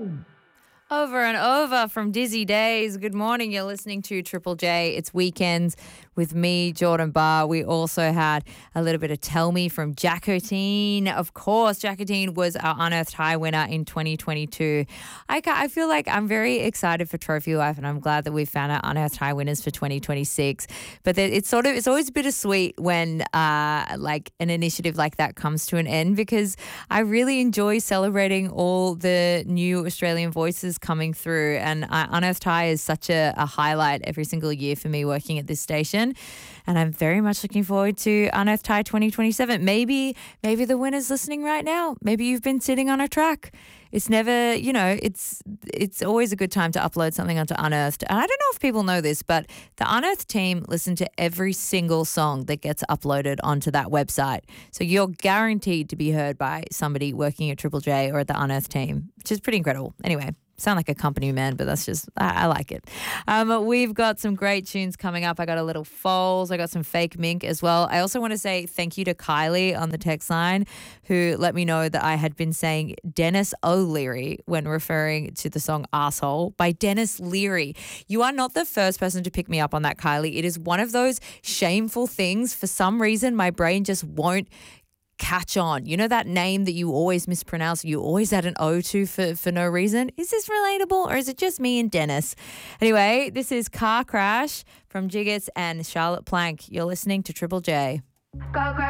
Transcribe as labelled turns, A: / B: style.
A: Over and over from Dizzy Days. Good morning. You're listening to Triple J. It's weekends with me, Jordan Barr. We also had a little bit of Tell Me from Jacotine. Of course, Jacotine was our Unearthed High winner in 2022. I feel like I'm very excited for Trophy Wife, and I'm glad that we found our Unearthed High winners for 2026. But it's always bittersweet when like an initiative like that comes to an end, because I really enjoy celebrating all the new Australian voices coming through, and Unearthed High is such a highlight every single year for me working at this station, and I'm very much looking forward to Unearthed High 2027. Maybe the winner's listening right now. Maybe you've been sitting on a track. It's never, it's always a good time to upload something onto Unearthed. And I don't know if people know this, but the Unearthed team listen to every single song that gets uploaded onto that website. So you're guaranteed to be heard by somebody working at Triple J or at the Unearthed team, which is pretty incredible. Anyway, sound like a company man, but that's just, I like it. We've got some great tunes coming up. I got a little Foals. I got some Fake Mink as well. I also want to say thank you to Kylie on the text line, who let me know that I had been saying Dennis O'Leary when referring to the song Asshole by Dennis Leary. You are not the first person to pick me up on that, Kylie. It is one of those shameful things. For some reason, my brain just won't catch on. You know that name that you always mispronounce, you always add an O to for no reason? Is this relatable, or is it just me and Dennis? Anyway, this is Car Crash from Jiggets and Charlotte Plank. You're listening to Triple J.
B: Car crash.